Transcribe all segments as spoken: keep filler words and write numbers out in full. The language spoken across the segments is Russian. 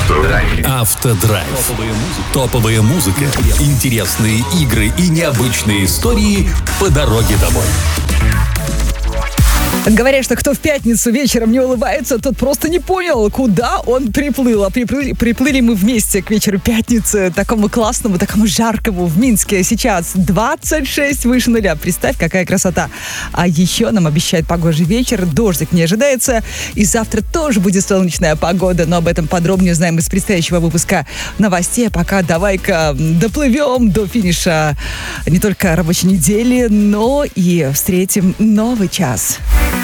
Автодрайв. Автодрайв. Топовая музыка, интересные игры и необычные истории по дороге домой. Говорят, что кто в пятницу вечером не улыбается, тот просто не понял, куда он приплыл. А приплыли, приплыли мы вместе к вечеру пятницы, такому классному, такому жаркому в Минске. Сейчас двадцать шесть выше нуля. Представь, какая красота. А еще нам обещают погожий вечер, дождик не ожидается. И завтра тоже будет солнечная погода. Но об этом подробнее узнаем из предстоящего выпуска новостей. А пока давай-ка доплывем до финиша не только рабочей недели, но и встретим новый час.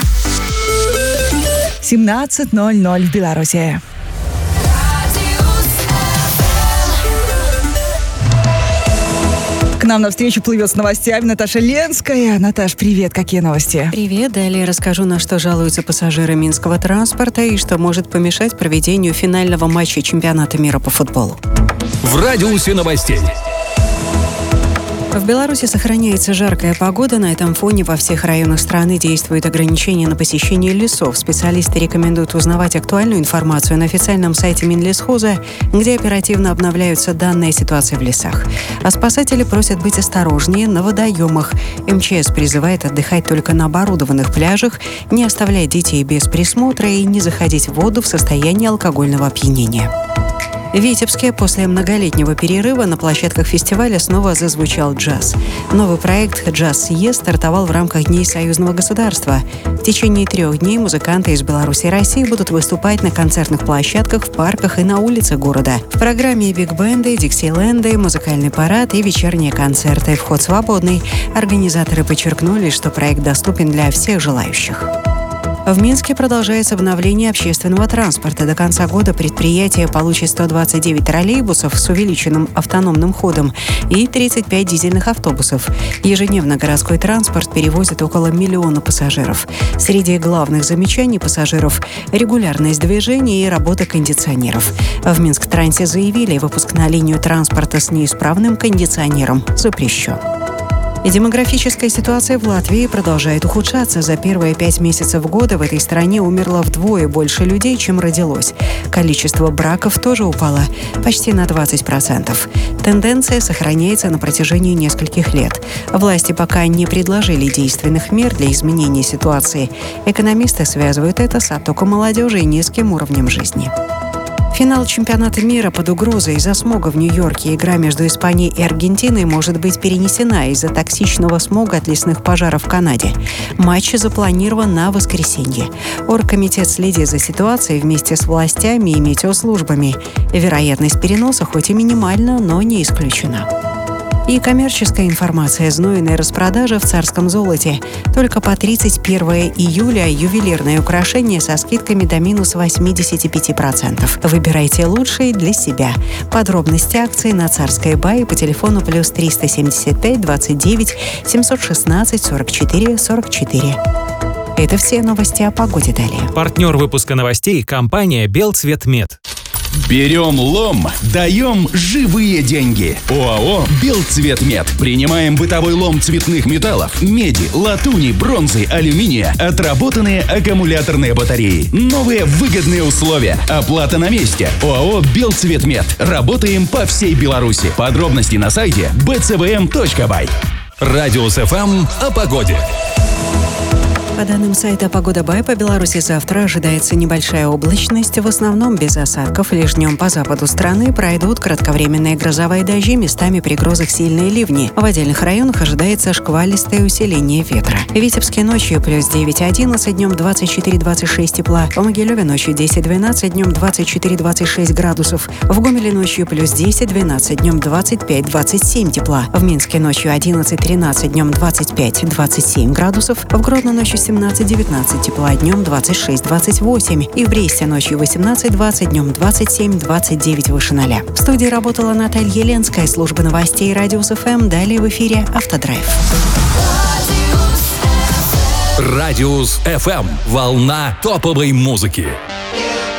семнадцать ноль ноль в Беларуси. К нам навстречу плывет с новостями Наташа Ленская. Наташ, привет, какие новости? Привет, далее расскажу, на что жалуются пассажиры минского транспорта и что может помешать проведению финального матча чемпионата мира по футболу. В радиусе новостей. В Беларуси сохраняется жаркая погода. На этом фоне во всех районах страны действуют ограничения на посещение лесов. Специалисты рекомендуют узнавать актуальную информацию на официальном сайте Минлесхоза, где оперативно обновляются данные о ситуации в лесах. А спасатели просят быть осторожнее на водоемах. эм че эс призывает отдыхать только на оборудованных пляжах, не оставлять детей без присмотра и не заходить в воду в состоянии алкогольного опьянения. В Витебске после многолетнего перерыва на площадках фестиваля снова зазвучал джаз. Новый проект «Джаз-съезд» стартовал в рамках Дней союзного государства. В течение трех дней музыканты из Беларуси и России будут выступать на концертных площадках, в парках и на улицах города. В программе биг-бенды, диксиленды, музыкальный парад и вечерние концерты. Вход свободный. Организаторы подчеркнули, что проект доступен для всех желающих. В Минске продолжается обновление общественного транспорта. До конца года предприятие получит сто двадцать девять троллейбусов с увеличенным автономным ходом и тридцать пять дизельных автобусов. Ежедневно городской транспорт перевозит около миллиона пассажиров. Среди главных замечаний пассажиров – регулярность движения и работа кондиционеров. В Минск-Трансе заявили, выпуск на линию транспорта с неисправным кондиционером запрещен. И демографическая ситуация в Латвии продолжает ухудшаться. За первые пять месяцев года в этой стране умерло вдвое больше людей, чем родилось. Количество браков тоже упало почти на двадцать процентов. Тенденция сохраняется на протяжении нескольких лет. Власти пока не предложили действенных мер для изменения ситуации. Экономисты связывают это с оттоком молодежи и низким уровнем жизни. Финал чемпионата мира под угрозой из-за смога в Нью-Йорке. Игра между Испанией и Аргентиной может быть перенесена из-за токсичного смога от лесных пожаров в Канаде. Матч запланирован на воскресенье. Оргкомитет следит за ситуацией вместе с властями и метеослужбами. Вероятность переноса хоть и минимальна, но не исключена. И коммерческая информация. Знойная распродажа в царском золоте. Только по тридцать первое июля ювелирные украшения со скидками до минус восемьдесят пять процентов. Выбирайте лучшие для себя. Подробности акции на Царской Бай по телефону плюс триста семьдесят пять двадцать девять семьсот шестнадцать сорок четыре сорок четыре. Это все новости о погоде далее. Партнер выпуска новостей – компания «Белцветмет». Берем лом, даем живые деньги. ОАО «Белцветмет». Принимаем бытовой лом цветных металлов, меди, латуни, бронзы, алюминия, отработанные аккумуляторные батареи. Новые выгодные условия. Оплата на месте. ОАО «Белцветмет». Работаем по всей Беларуси. Подробности на сайте би цэ вэ эм точка бай. Радиус эф эм о погоде. По данным сайта «Погода Бай», по Беларуси завтра ожидается небольшая облачность, в основном без осадков. Лишь днем по западу страны пройдут кратковременные грозовые дожди, местами при грозах сильные ливни. В отдельных районах ожидается шквалистое усиление ветра. В Витебске ночью плюс девять одиннадцать, днем двадцать четыре двадцать шесть тепла. В Могилеве ночью десять двенадцать, днем двадцать четыре двадцать шесть градусов. В Гомеле ночью плюс десять двенадцать, днем двадцать пять двадцать семь тепла. В Минске ночью одиннадцать тринадцать, днем двадцать пять двадцать семь градусов. В Гродно ночью семнадцать девятнадцать тепла, днем двадцать шесть двадцать восемь. И в Бресте ночью восемнадцать двадцать, днем двадцать семь двадцать девять выше ноля. В студии работала Наталья Ленская, служба новостей Радиус эф эм. Далее в эфире «Автодрайв». Радиус эф эм. Волна топовой музыки.